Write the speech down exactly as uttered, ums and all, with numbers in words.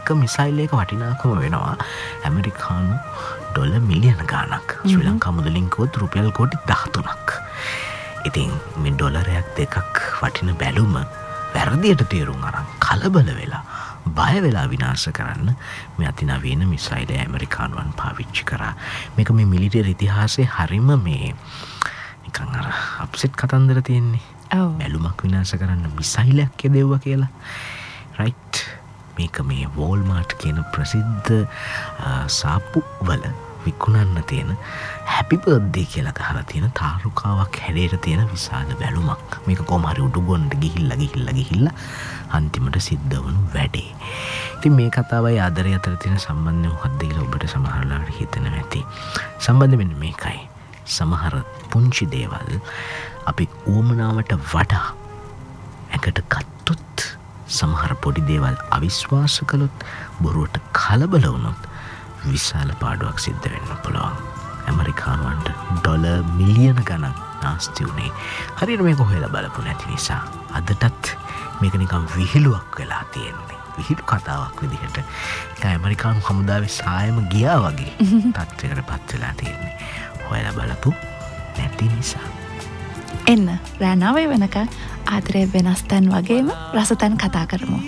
එක මිසයිල් එක වටිනාකම වෙනවා ඇමරිකානු ඩොලර් මිලියන ගාණක්. ශ්‍රී ලංකා මුදලින් කිව්වොත් රුපියල් කෝටි දහතුනක්. ඉතින් මේ ඩොලරයක් දෙකක් වටින බැලුම වැරදියට තේරුම් අරන් කලබල වෙලා බය වෙලා විනාශ කරන්න මේ අතිනවීන මිසයිල් ඇමරිකානුවන් පාවිච්චි කරා. මේක මේ මිලිටරි ඉතිහාසයේ හරිම මේ නිකන් අර අප්සෙට් කතන්දර තියෙන්නේ. ඔව්. බැලුමක් විනාශ කරන්න මිසයිලයක් යදෙව්වා කියලා. රයිට්. මේක මේ වෝල්මාර්ට් කියන ප්‍රසිද්ධ සාප්පු වල විකුණන්න තියෙන හැපි බර්ත්ඩේ කියලා ගහලා තියෙන තාරුකාවක් හැඩයට තියෙන විශාල බැලුමක්. මේක කොහොම හරි උඩුගොන්ට ගිහිල්ලා ගිහිල්ලා ගිහිල්ලා අන්තිමට සිද්ධ වුණු වැඩේ. ඉතින් මේ කතාවයි ආදරය අතර තියෙන සම්බන්ධය මොකක්ද කියලා ඔබට සමහරවිට හිතෙනවා ඇති. සම්බන්ධය මෙන්න මේකයි. සමහර පුංචි දේවල් අපි උවමනාවට වඩා එකට ගත්තොත්, සමහර පොඩි දේවල් අවිශ්වාස කළොත්, බොරුවට කලබල වුණොත් විශාල පාඩුවක් සිද්ධ වෙන්න පුළුවන්. ඇමරිකානුවන්ට ඩොලර් මිලියන ගණන් නාස්ති වුණේ හරියට මේක හොයලා බලපු නැති නිසා. අදටත් මේක නිකන් විහිළුවක් වෙලා තියෙන්නේ. විහිළු කතාවක් විදිහට ඒක ඇමරිකානු හමුදාවේ සායම ගියා වගේ තත්ත්වයකට පත් වෙලා තියෙන්නේ. හොයලා බලපු නැති නිසා. එන්න රෑ නවය වෙනකන් ආදරේ වෙනස් තැන් වගේම රස තැන් කතා කරමු.